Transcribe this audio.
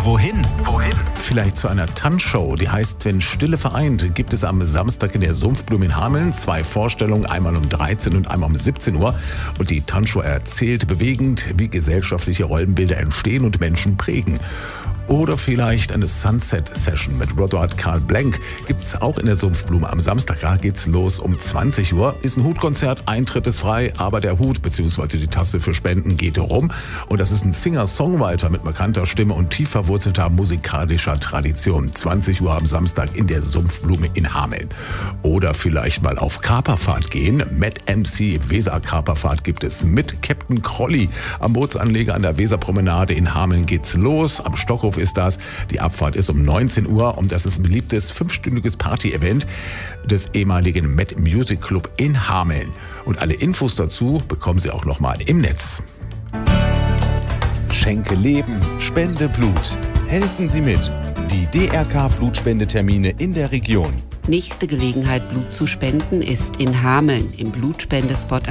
wohin? Vielleicht zu einer Tanzshow, die heißt Wenn Stille vereint, gibt es am Samstag in der Sumpfblume in Hameln 2 Vorstellungen, einmal um 13 und einmal um 17 Uhr. Und die Tanzshow erzählt bewegend, wie gesellschaftliche Rollenbilder entstehen und Menschen prägen. Oder vielleicht eine Sunset-Session mit Rodard Carl Blank gibt's auch in der Sumpfblume. Am Samstag geht's los um 20 Uhr. Ist ein Hutkonzert, Eintritt ist frei, aber der Hut bzw. die Tasse für Spenden geht rum. Und das ist ein Singer-Songwriter mit markanter Stimme und tief verwurzelter musikalischer Tradition. 20 Uhr am Samstag in der Sumpfblume in Hameln. Oder vielleicht mal auf Kaperfahrt gehen. Mad MC Weser-Kaperfahrt gibt es mit Captain Crolly. Am Bootsanleger an der Weserpromenade in Hameln geht's los. Am Stockhof ist das. Die Abfahrt ist um 19 Uhr und das ist ein beliebtes 5-stündiges Party-Event des ehemaligen Mad Music Club in Hameln. Und alle Infos dazu bekommen Sie auch nochmal im Netz. Schenke Leben, spende Blut. Helfen Sie mit. Die DRK-Blutspendetermine in der Region. Nächste Gelegenheit, Blut zu spenden, ist in Hameln im Blutspendespot